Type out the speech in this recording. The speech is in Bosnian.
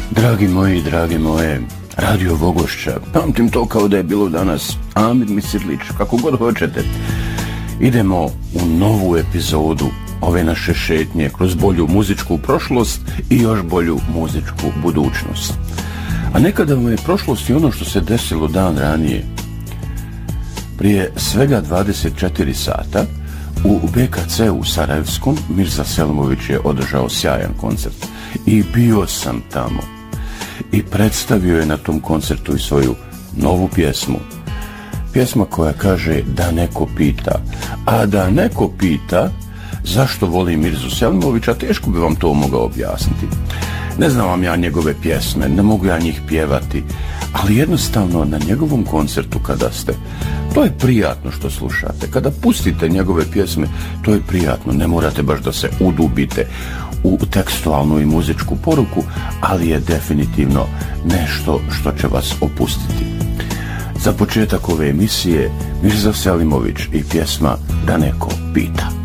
Dragi moji, drage moje, Radio Vogošća, pamtim to kao da je bilo danas, Amir Misirlić, kako god hoćete. Idemo u novu epizodu ove naše šetnje kroz bolju muzičku prošlost i još bolju muzičku budućnost. A nekada vam je prošlost i ono što se desilo dan ranije. Prije svega 24 sata u BKC u Sarajevskom Mirza Selimović je održao sjajan koncert i bio sam tamo i predstavio je na tom koncertu i svoju novu pjesmu. Pjesma koja kaže da neko pita, a da neko pita zašto volim Mirzu Selimovića, teško bi vam to mogao objasniti. Ne znam vam ja njegove pjesme, ne mogu ja njih pjevati, ali jednostavno na njegovom koncertu kada ste, to je prijatno što slušate. Kada pustite njegove pjesme, to je prijatno, ne morate baš da se udubite u tekstualnu i muzičku poruku, ali je definitivno nešto što će vas opustiti. Za početak ove emisije Mirza Selimović i pjesma Da neko pita.